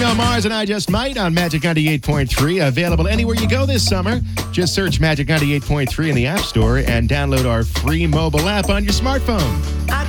Bruno Mars and I Just Might on Magic 98.3. Available anywhere you go this summer. Just search Magic 98.3 in the App Store and download our free mobile app on your smartphone.